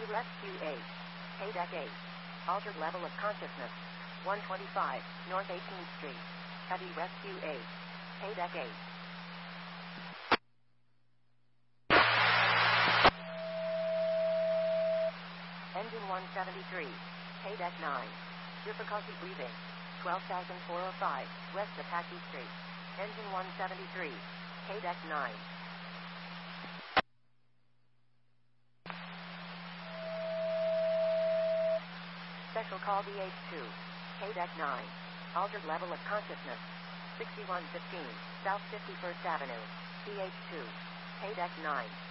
Rescue 8. Deck 8. Altered level of consciousness. 125, North 18th Street. Heavy Rescue 8. Deck 8. Engine 173. Deck 9. Difficulty breathing. 12,405, west of Hackney Street. Engine 173. Deck 9. Special call DH2. Deck 9. Altered level of consciousness. 6115, South 51st Avenue. DH2. Deck 9.